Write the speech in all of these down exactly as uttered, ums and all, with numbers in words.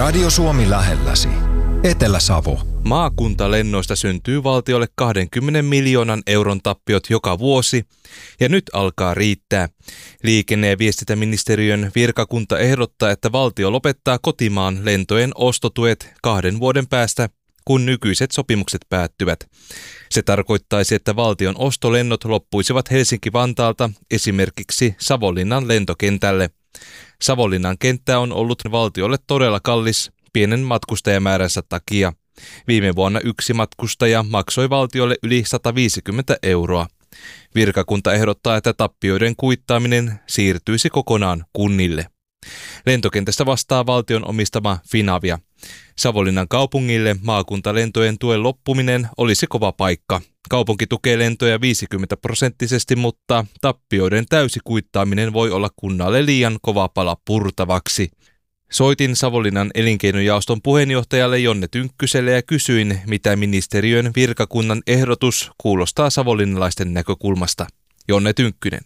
Radio Suomi lähelläsi. Etelä-Savo. Maakuntalennoista syntyy valtiolle kahdenkymmenen miljoonan euron tappiot joka vuosi, ja nyt alkaa riittää. Liikenne- ja viestintäministeriön virkakunta ehdottaa, että valtio lopettaa kotimaan lentojen ostotuet kahden vuoden päästä, kun nykyiset sopimukset päättyvät. Se tarkoittaisi, että valtion ostolennot loppuisivat Helsinki-Vantaalta esimerkiksi Savonlinnan lentokentälle. Savonlinnan kenttä on ollut valtiolle todella kallis pienen matkustajamääränsä takia. Viime vuonna yksi matkustaja maksoi valtiolle yli sata viisikymmentä euroa. Virkakunta ehdottaa, että tappioiden kuittaaminen siirtyisi kokonaan kunnille. Lentokentästä vastaa valtion omistama Finavia. Savonlinnan kaupungille maakuntalentojen tuen loppuminen olisi kova paikka. Kaupunki tukee lentoja viisikymmentä prosenttisesti, mutta tappioiden täysi kuittaaminen voi olla kunnalle liian kova pala purtavaksi. Soitin Savonlinnan elinkeinojaoston puheenjohtajalle Jonne Tynkkyselle ja kysyin, mitä ministeriön virkakunnan ehdotus kuulostaa savonlinnalaisten näkökulmasta. Jonne Tynkkynen.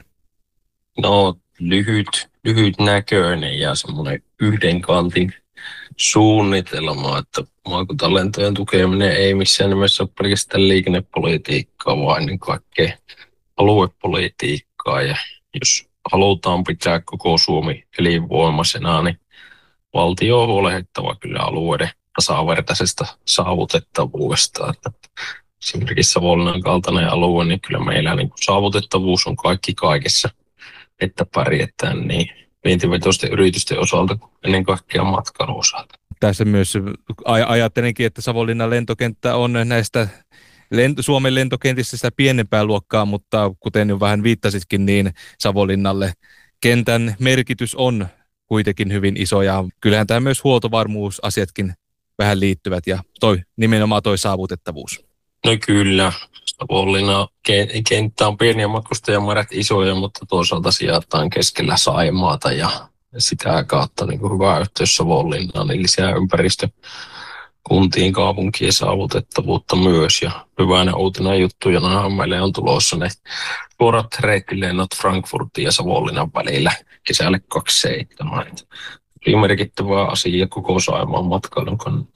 No lyhyt, lyhyt näköinen ja semmoinen yhden kantin suunnitelma, että maakuntalentojen tukeminen ei missään nimessä ole pelkästään liikennepolitiikkaa, vaan ennen kaikkea aluepolitiikkaa. Ja jos halutaan pitää koko Suomi elinvoimaisena, niin valtio on huolehdittava kyllä alueiden tasavertaisesta saavutettavuudesta. Että esimerkiksi Savonlinnan kaltainen alue, niin kyllä meillä niin saavutettavuus on kaikki kaikessa, että pärjätään niin vientivetoisten yritysten osalta ennen kaikkea matkailun osalta. Tässä myös aj- ajattelenkin, että Savonlinnan lentokenttä on näistä lent- Suomen lentokentistä sitä pienempää luokkaa, mutta kuten jo vähän viittasitkin, niin Savonlinnalle kentän merkitys on kuitenkin hyvin iso ja kyllähän tämä myös huoltovarmuusasiatkin vähän liittyvät ja toi, nimenomaan toi saavutettavuus. No kyllä, Savonlinnan kenttä on pieniä matkustajamäärät isoja, mutta toisaalta sijataan keskellä Saimaata ja sitä kautta niin kuin hyvä yhteys Savonlinnaan, niin lisää ympäristökuntien kaupunkien saavutettavuutta myös. Ja hyvänä uutena juttuna meille on tulossa ne suorat reittilennot Frankfurtin ja Savonlinnan välillä kesälle kaksikymmentäseitsemän. Eli merkittävä asia koko Saimaan matkailun kannalta.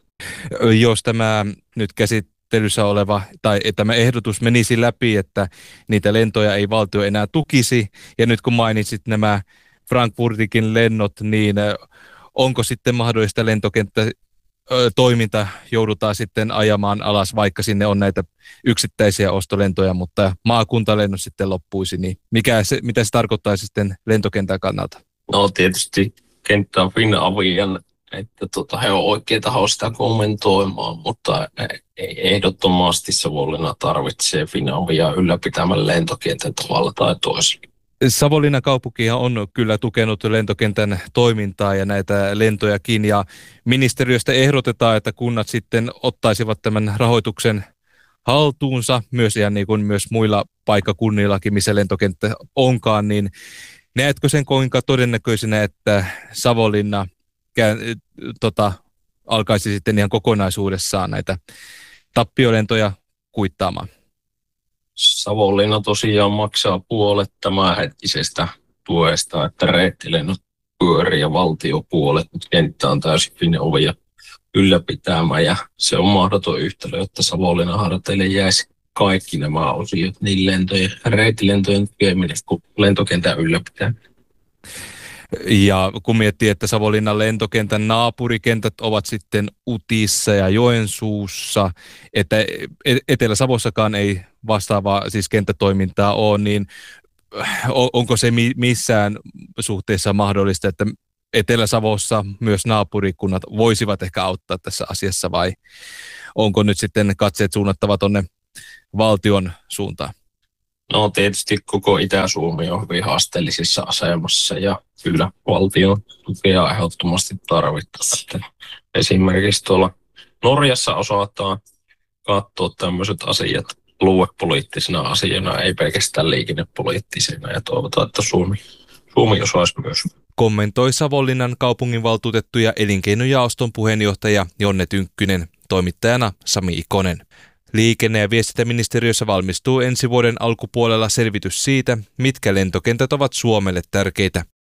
Jos tämä nyt käsittelyssä oleva tai tämä ehdotus menisi läpi, että niitä lentoja ei valtio enää tukisi, ja nyt kun mainitsit nämä Frankfurtikin lennot, niin onko sitten mahdollista lentokenttä toiminta joudutaan sitten ajamaan alas, vaikka sinne on näitä yksittäisiä ostolentoja, mutta maakuntalennot sitten loppuisi, niin mikä se, mitä se tarkoittaisi sitten lentokentän kannalta? No tietysti kenttä on Finavian, että tota, he on oikea taho sitä kommentoimaan, mutta ehdottomasti Savonlinna tarvitsee Finavia ylläpitämään lentokentän tavalla tai toisella. Savonlinnan kaupunki on kyllä tukenut lentokentän toimintaa ja näitä lentojakin, ja ministeriöstä ehdotetaan, että kunnat sitten ottaisivat tämän rahoituksen haltuunsa, myös ja niin kuin myös muilla paikkakunnillakin, missä lentokenttä onkaan, niin näetkö sen kuinka todennäköisenä, että Savonlinna kä- tota, alkaisi sitten ihan kokonaisuudessaan näitä tappiolentoja kuittaamaan? Savonlinna tosiaan maksaa puolet tämänhetkisestä tuesta, että reittilennot pyörii ja valtio puolet, mutta kenttä on täysin Finavia ylläpitämä ja se on mahdoton yhtälö, että Savonlinnan harteille jäisi kaikki nämä osiot, niin lentojen, reittilentojen tukeminen kuin lentokentän ylläpitäminen. Ja kun miettii, että Savonlinnan lentokentän naapurikentät ovat sitten Utissa ja Joensuussa, että Etelä-Savossakaan ei vastaavaa siis kenttätoimintaa ole, niin onko se missään suhteessa mahdollista, että Etelä-Savossa myös naapurikunnat voisivat ehkä auttaa tässä asiassa, vai onko nyt sitten katseet suunnattava tuonne valtion suuntaan? No tietysti koko Itä-Suomi on hyvin haasteellisessa asemassa ja kyllä valtion tukea ehdottomasti tarvitaan. Esimerkiksi tuolla Norjassa osataan katsoa tämmöiset asiat aluepoliittisena asiana, ei pelkästään liikennepoliittisena, ja toivotaan, että Suomi, Suomi osaisi myös. Kommentoi Savonlinnan kaupunginvaltuutettu ja elinkeinojaoston puheenjohtaja Jonne Tynkkynen, toimittajana Sami Ikonen. Liikenne- ja viestintäministeriössä valmistuu ensi vuoden alkupuolella selvitys siitä, mitkä lentokentät ovat Suomelle tärkeitä.